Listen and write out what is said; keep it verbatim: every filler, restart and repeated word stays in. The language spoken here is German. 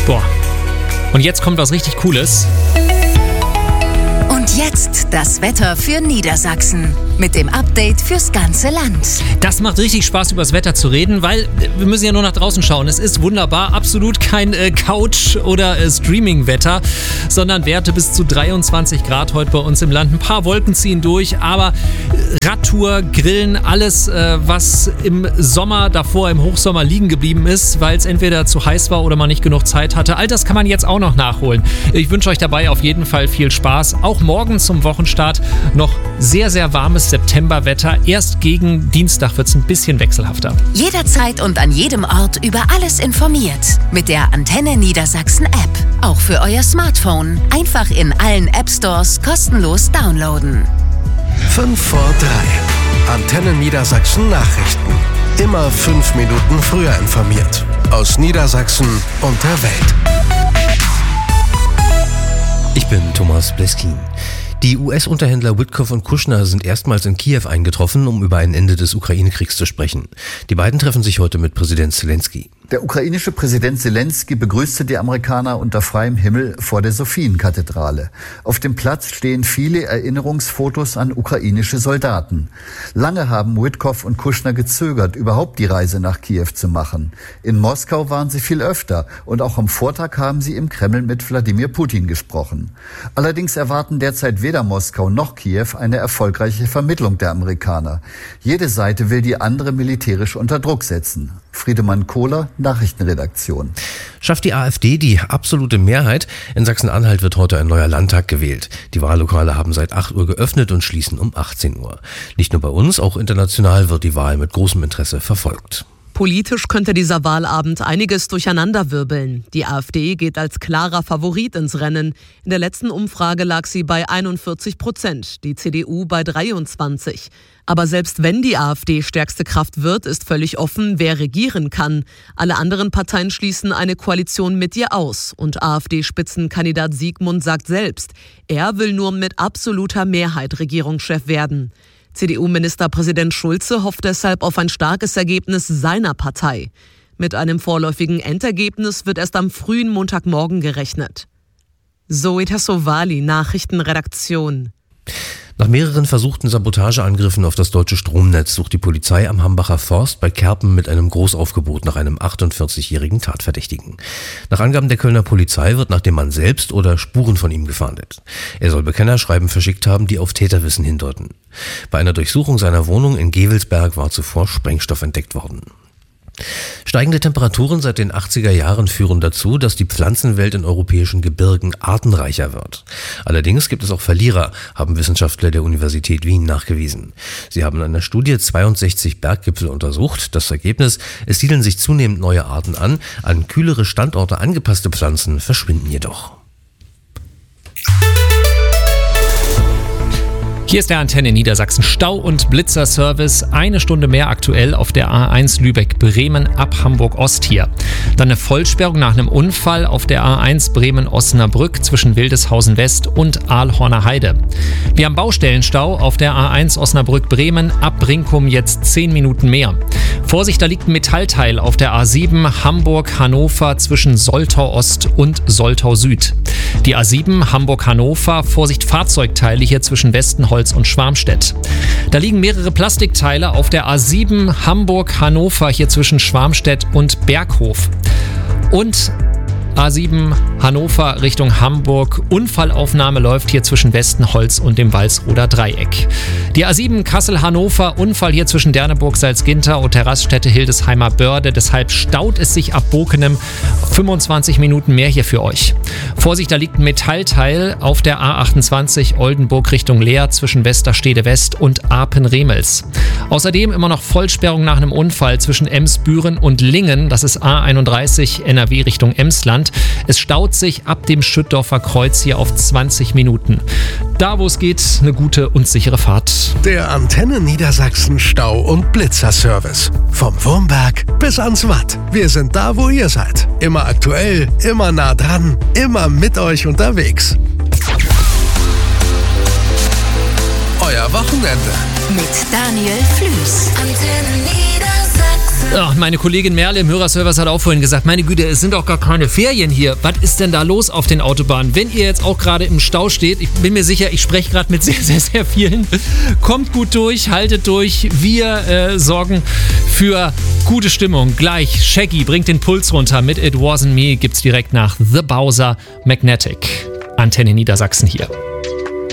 Boah. Und jetzt kommt was richtig Cooles. Und jetzt das Wetter für Niedersachsen mit dem Update fürs ganze Land. Das macht richtig Spaß, über das Wetter zu reden, weil wir müssen ja nur nach draußen schauen. Es ist wunderbar, absolut kein äh, Couch- oder äh, Streaming-Wetter, sondern Werte bis zu dreiundzwanzig Grad heute bei uns im Land. Ein paar Wolken ziehen durch, aber Radtour, Grillen, alles, äh, was im Sommer davor, im Hochsommer liegen geblieben ist, weil es entweder zu heiß war oder man nicht genug Zeit hatte, all das kann man jetzt auch noch nachholen. Ich wünsche euch dabei auf jeden Fall viel Spaß. Auch morgen zum Wochenstart noch sehr, sehr warmes Septemberwetter. Erst gegen Dienstag wird es ein bisschen wechselhafter. Jederzeit und an jedem Ort über alles informiert. Mit der Antenne Niedersachsen App. Auch für euer Smartphone. Einfach in allen App Stores kostenlos downloaden. fünf vor drei. Antenne Niedersachsen Nachrichten. Immer fünf Minuten früher informiert. Aus Niedersachsen und der Welt. Ich bin Thomas Bleskin. Die U S-Unterhändler Witkoff und Kushner sind erstmals in Kiew eingetroffen, um über ein Ende des Ukraine-Kriegs zu sprechen. Die beiden treffen sich heute mit Präsident Zelensky. Der ukrainische Präsident Zelensky begrüßte die Amerikaner unter freiem Himmel vor der Sophienkathedrale. Auf dem Platz stehen viele Erinnerungsfotos an ukrainische Soldaten. Lange haben Witkoff und Kushner gezögert, überhaupt die Reise nach Kiew zu machen. In Moskau waren sie viel öfter und auch am Vortag haben sie im Kreml mit Wladimir Putin gesprochen. Allerdings erwarten derzeit weder Moskau noch Kiew eine erfolgreiche Vermittlung der Amerikaner. Jede Seite will die andere militärisch unter Druck setzen. Friedemann Kohler, Nachrichtenredaktion. Schafft die AfD die absolute Mehrheit? In Sachsen-Anhalt wird heute ein neuer Landtag gewählt. Die Wahllokale haben seit acht Uhr geöffnet und schließen um achtzehn Uhr. Nicht nur bei uns, auch international wird die Wahl mit großem Interesse verfolgt. Politisch könnte dieser Wahlabend einiges durcheinanderwirbeln. Die AfD geht als klarer Favorit ins Rennen. In der letzten Umfrage lag sie bei einundvierzig Prozent, die C D U bei dreiundzwanzig. Aber selbst wenn die AfD stärkste Kraft wird, ist völlig offen, wer regieren kann. Alle anderen Parteien schließen eine Koalition mit ihr aus. Und AfD-Spitzenkandidat Siegmund sagt selbst, er will nur mit absoluter Mehrheit Regierungschef werden. C D U-Ministerpräsident Schulze hofft deshalb auf ein starkes Ergebnis seiner Partei. Mit einem vorläufigen Endergebnis wird erst am frühen Montagmorgen gerechnet. Zoe Tassovali, Nachrichtenredaktion. Nach mehreren versuchten Sabotageangriffen auf das deutsche Stromnetz sucht die Polizei am Hambacher Forst bei Kerpen mit einem Großaufgebot nach einem achtundvierzigjährigen Tatverdächtigen. Nach Angaben der Kölner Polizei wird nach dem Mann selbst oder Spuren von ihm gefahndet. Er soll Bekennerschreiben verschickt haben, die auf Täterwissen hindeuten. Bei einer Durchsuchung seiner Wohnung in Gevelsberg war zuvor Sprengstoff entdeckt worden. Steigende Temperaturen seit den achtziger Jahren führen dazu, dass die Pflanzenwelt in europäischen Gebirgen artenreicher wird. Allerdings gibt es auch Verlierer, haben Wissenschaftler der Universität Wien nachgewiesen. Sie haben in einer Studie zweiundsechzig Berggipfel untersucht. Das Ergebnis: Es siedeln sich zunehmend neue Arten an, an kühlere Standorte angepasste Pflanzen verschwinden jedoch. Hier ist der Antenne Niedersachsen Stau- und Blitzerservice. Eine Stunde mehr aktuell auf der A eins Lübeck-Bremen ab Hamburg-Ost hier. Dann eine Vollsperrung nach einem Unfall auf der A eins Bremen-Osnabrück zwischen Wildeshausen-West und Aalhorner Heide. Wir haben Baustellenstau auf der A eins Osnabrück-Bremen ab Brinkum jetzt zehn Minuten mehr. Vorsicht, da liegt ein Metallteil auf der A sieben Hamburg-Hannover zwischen Soltau-Ost und Soltau-Süd. Die A sieben Hamburg-Hannover, Vorsicht, Fahrzeugteile hier zwischen Westenholz und Schwarmstedt. Da liegen mehrere Plastikteile auf der A sieben Hamburg-Hannover hier zwischen Schwarmstedt und Berghof. Und A sieben Hannover Richtung Hamburg. Unfallaufnahme läuft hier zwischen Westenholz und dem Walsroder Dreieck. Die A sieben Kassel-Hannover, Unfall hier zwischen Derneburg, Salzgitter und der Raststätte Hildesheimer Börde. Deshalb staut es sich ab Bokenem. fünfundzwanzig Minuten mehr hier für euch. Vorsicht, da liegt ein Metallteil auf der A achtundzwanzig Oldenburg Richtung Leer zwischen Westerstede West und Apen-Remels. Außerdem immer noch Vollsperrung nach einem Unfall zwischen Ems-Büren und Lingen. Das ist A einunddreißig N R W Richtung Emsland. Es staut sich ab dem Schüttdorfer Kreuz hier auf zwanzig Minuten. Da, wo es geht, eine gute und sichere Fahrt. Der Antenne Niedersachsen Stau- und Blitzerservice. Vom Wurmberg bis ans Watt. Wir sind da, wo ihr seid. Immer aktuell, immer nah dran, immer mit euch unterwegs. Euer Wochenende. Mit Daniel Flüß. Antenne Niedersachsen. Ach, meine Kollegin Merle im Hörerservice hat auch vorhin gesagt, meine Güte, es sind doch gar keine Ferien hier. Was ist denn da los auf den Autobahnen? Wenn ihr jetzt auch gerade im Stau steht, ich bin mir sicher, ich spreche gerade mit sehr, sehr, sehr vielen. Kommt gut durch, haltet durch. Wir äh, sorgen für gute Stimmung. Gleich, Shaggy bringt den Puls runter mit It Wasn't Me. Gibt's direkt nach The Bowser Magnetic. Antenne Niedersachsen hier.